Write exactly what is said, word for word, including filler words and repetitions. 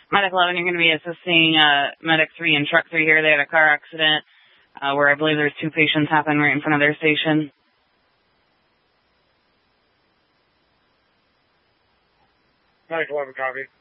Medic eleven, you're going to be assisting uh, Medic three and Truck three here. They had a car accident uh, where I believe there's two patients happening right in front of their station. Medic eleven, copy.